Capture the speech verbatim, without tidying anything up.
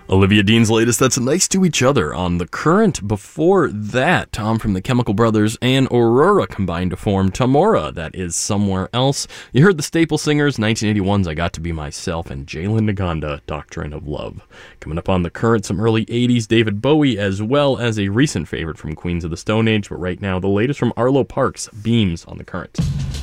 Olivia Dean's latest, that's Nice to Each Other on The Current. Before that, Tom from the Chemical Brothers and Aurora combined to form Tamora, that is Somewhere Else. You heard the Staple Singers, nineteen eighty-one's I Got to Be Myself, and Jalen Naganda, Doctrine of Love. Coming up on The Current, some early eighties David Bowie, as well as a recent favorite from Queens of the Stone Age, but right now the latest from Arlo Parks, Beams on The Current.